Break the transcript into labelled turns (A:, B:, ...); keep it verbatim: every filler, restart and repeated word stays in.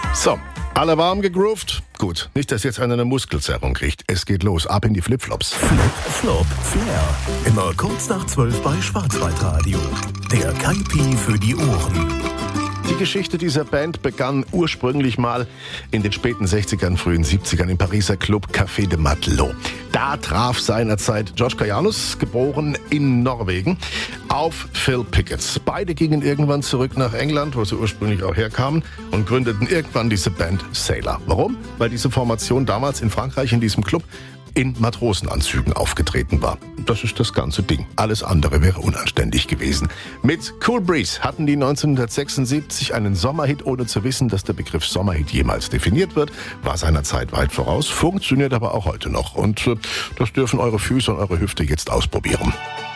A: So, alle warm gegroovt? Gut, nicht, dass jetzt einer eine Muskelzerrung kriegt. Es geht los, ab in die Flipflops.
B: Flip, Flop, Flair. Immer kurz nach zwölf bei Schwarzwaldradio. Der Kaipi für die Ohren.
A: Die Geschichte dieser Band begann ursprünglich mal in den späten sechzigern, frühen siebzigern im Pariser Club Café de Matelot. Da traf seinerzeit George Kajanus, geboren in Norwegen, auf Phil Pickett. Beide gingen irgendwann zurück nach England, wo sie ursprünglich auch herkamen, und gründeten irgendwann diese Band Sailor. Warum? Weil diese Formation damals in Frankreich in diesem Club in Matrosenanzügen aufgetreten war. Das ist das ganze Ding. Alles andere wäre unanständig gewesen. Mit Cool Breeze hatten die neunzehnhundertsechsundsiebzig einen Sommerhit, ohne zu wissen, dass der Begriff Sommerhit jemals definiert wird. War seiner Zeit weit voraus, funktioniert aber auch heute noch. Und äh, das dürfen eure Füße und eure Hüfte jetzt ausprobieren.